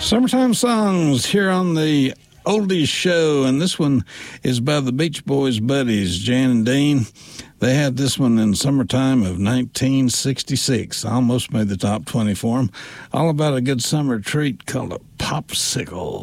Summertime songs here on the Oldies Show, and this one is by the Beach Boys' buddies, Jan and Dean. They had this one in summertime of 1966. Almost made the top 20 for them. All about a good summer treat called a popsicle.